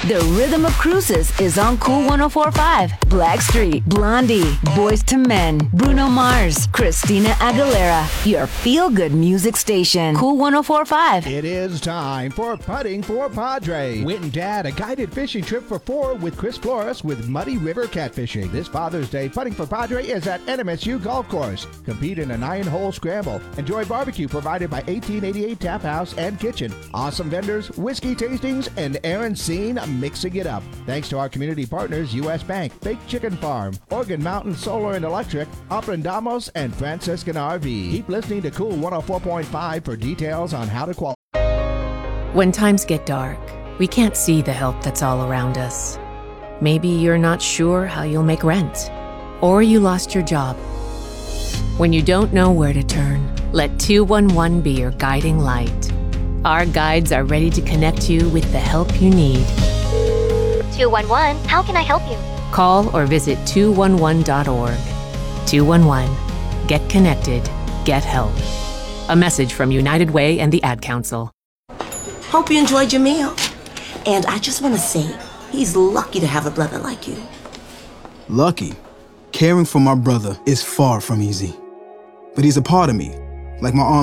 The Rhythm of Cruises is on Cool 104.5. Blackstreet, Blondie, Boyz II Men, Bruno Mars, Christina Aguilera. Your feel-good music station. Cool 104.5. It is time for Putting for Padre. Whit and Dad, a guided fishing trip for four with Chris Flores with Muddy River Catfishing. This Father's Day, Putting for Padre is at NMSU Golf Course. Compete in a 9-hole scramble. Enjoy barbecue provided by 1888 Tap House and Kitchen. Awesome vendors, whiskey tastings, and Aaron Scene mixing it up. Thanks to our community partners, U.S. Bank, Baked Chicken Farm, Oregon Mountain Solar and Electric, Aprendamos, and Franciscan RV. Keep listening to Cool 104.5 for details on how to qualify. When times get dark, we can't see the help that's all around us. Maybe you're not sure how you'll make rent, or you lost your job. When you don't know where to turn, let 211 be your guiding light. Our guides are ready to connect you with the help you need. 211, how can I help you? Call or visit 211.org. 211. Get connected. Get help. A message from United Way and the Ad Council. Hope you enjoyed your meal. And I just want to say, he's lucky to have a brother like you. Lucky? Caring for my brother is far from easy. But he's a part of me, like my arm.